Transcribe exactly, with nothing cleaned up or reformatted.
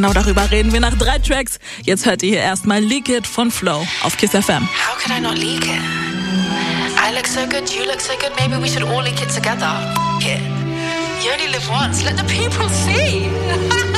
Genau darüber reden wir nach drei Tracks. Jetzt hört ihr hier erstmal Leak It von Flow auf Kiss F M. How could I not leak it? I look so good, you look so good, maybe we should all leak it together. F*** it. You only live once, let the people see.